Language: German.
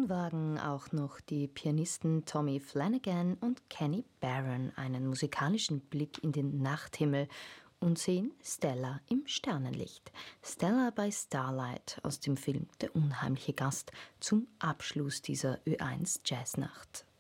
Nun wagen auch noch die Pianisten Tommy Flanagan und Kenny Barron einen musikalischen Blick in den Nachthimmel und sehen Stella im Sternenlicht. Stella by Starlight aus dem Film Der unheimliche Gast zum Abschluss dieser Ö1 Jazznacht.